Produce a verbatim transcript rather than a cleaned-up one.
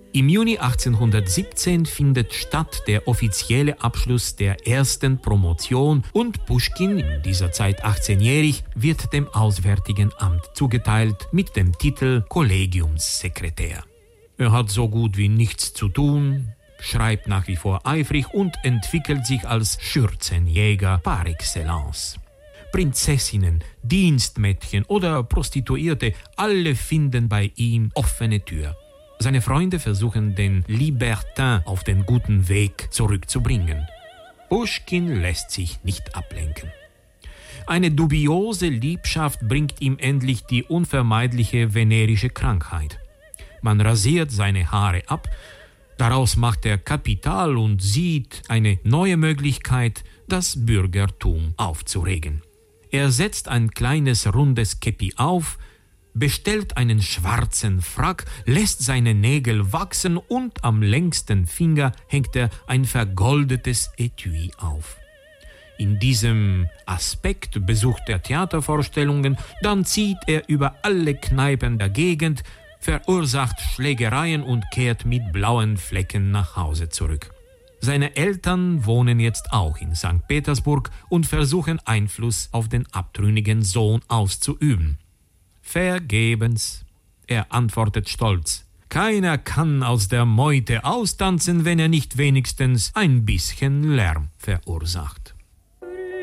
Im Juni achtzehnhundertsiebzehn findet statt der offizielle Abschluss der ersten Promotion und Puschkin, in dieser Zeit achtzehnjährig, wird dem Auswärtigen Amt zugeteilt mit dem Titel Kollegiumssekretär. Er hat so gut wie nichts zu tun, schreibt nach wie vor eifrig und entwickelt sich als Schürzenjäger par excellence. Prinzessinnen, Dienstmädchen oder Prostituierte, alle finden bei ihm offene Tür. Seine Freunde versuchen, den Libertin auf den guten Weg zurückzubringen. Puschkin lässt sich nicht ablenken. Eine dubiose Liebschaft bringt ihm endlich die unvermeidliche venerische Krankheit. Man rasiert seine Haare ab, daraus macht er Kapital und sieht eine neue Möglichkeit, das Bürgertum aufzuregen. Er setzt ein kleines rundes Käppi auf, bestellt einen schwarzen Frack, lässt seine Nägel wachsen und am längsten Finger hängt er ein vergoldetes Etui auf. In diesem Aspekt besucht er Theatervorstellungen, dann zieht er über alle Kneipen der Gegend, verursacht Schlägereien und kehrt mit blauen Flecken nach Hause zurück. Seine Eltern wohnen jetzt auch in Sankt Petersburg und versuchen Einfluss auf den abtrünnigen Sohn auszuüben. Vergebens. Er antwortet stolz: Keiner kann aus der Meute austanzen, wenn er nicht wenigstens ein bisschen Lärm verursacht.